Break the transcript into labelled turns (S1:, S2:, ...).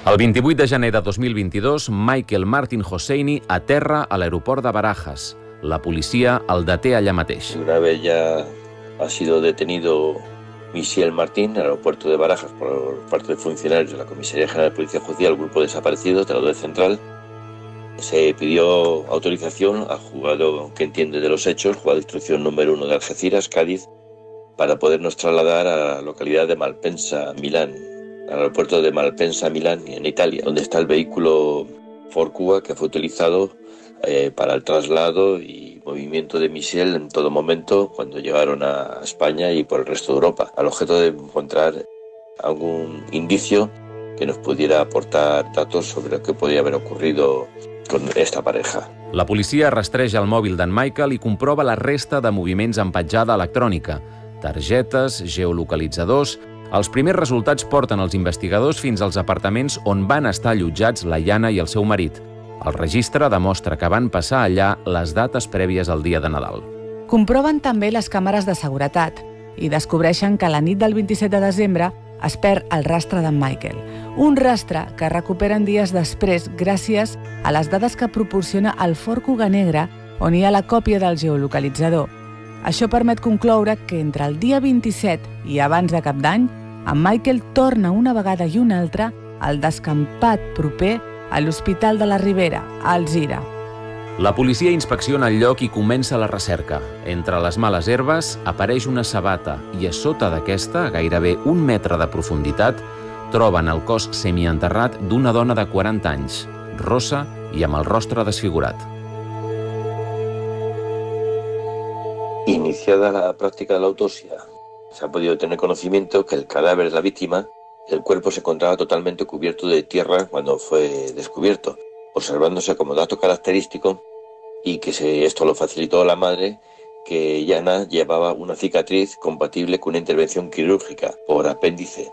S1: El 28 de gener de 2022, Michael Martin Hosseini aterra a l'aeroport de Barajas. La policia el deté allà mateix.
S2: Una vez ya ha sido detenido Michel Martín en el aeropuerto de Barajas por parte de funcionarios de la Comisaría General de Policía Judicial, el grupo desaparecido de la OD Central, se pidió autorización al juzgado que entiende de los hechos, juzgado de instrucción número 1 de Algeciras, Cádiz, para podernos trasladar a la localidad de Malpensa, Milán, al aeropuerto de Malpensa, Milán, en Italia, donde está el vehículo Ford Kuga que fue utilizado para el traslado y movimiento de Michel en todo momento cuando llegaron a España y por el resto de Europa, al objeto de encontrar algún indicio que nos pudiera aportar datos sobre lo que podía haber ocurrido con esta pareja.
S1: La policia rastreja el mòbil d'en Michael i comprova la resta de moviments en petjada electrònica, targetes, geolocalitzadors. Els primers resultats porten els investigadors fins als apartaments on van estar allotjats la Jana i el seu marit. El registre demostra que van passar allà les dates prèvies al dia de Nadal.
S3: Comproven també les càmeres de seguretat i descobreixen que la nit del 27 de desembre es perd el rastre d'en Michael. Un rastre que recuperen dies després gràcies a les dades que proporciona el Ford Kuga negre on hi ha la còpia del geolocalitzador. Això permet concloure que entre el dia 27 i abans de Cap d'Any, en Michael torna una vegada i una altra al descampat proper a l'Hospital de la Ribera, a Alzira.
S1: La policia inspecciona el lloc i comença la recerca. Entre les males herbes apareix una sabata i a sota d'aquesta, a gairebé 1 metre de profunditat, troben el cos semienterrat d'una dona de 40 anys, rossa i amb el rostre desfigurat.
S2: Iniciada la práctica de la autopsia, se ha podido tener conocimiento que el cadáver de la víctima, el cuerpo se encontraba totalmente cubierto de tierra cuando fue descubierto, observándose como dato característico y que esto lo facilitó la madre, que Jana llevaba una cicatriz compatible con una intervención quirúrgica por apéndice.